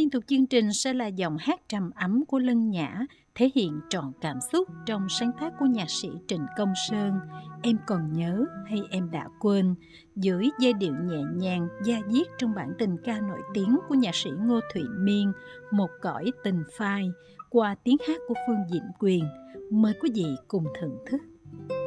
liên tục chương trình sẽ là giọng hát trầm ấm của Lân Nhã, thể hiện trọn cảm xúc trong sáng tác của nhạc sĩ Trịnh Công Sơn, Em Còn Nhớ hay Em Đã Quên, dưới giai điệu nhẹ nhàng, da diết trong bản tình ca nổi tiếng của nhạc sĩ Ngô Thụy Miên, Một Cõi Tình Phai, qua tiếng hát của Phương Dĩnh Quyền. Mời quý vị cùng thưởng thức.